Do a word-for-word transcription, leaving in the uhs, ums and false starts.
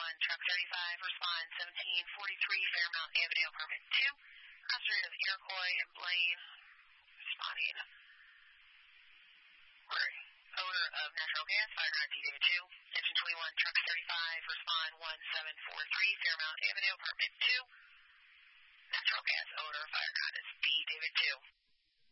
twenty-one, truck thirty-five, respond seventeen forty-three Fairmount Avenue, apartment two. Cross street of Iroquois and Blaine, responding. Odor of natural gas, fire code D David two. Engine twenty-one, truck thirty-five, respond one seven four three Fairmount Avenue, apartment two. Natural gas odor, fire code is D David two.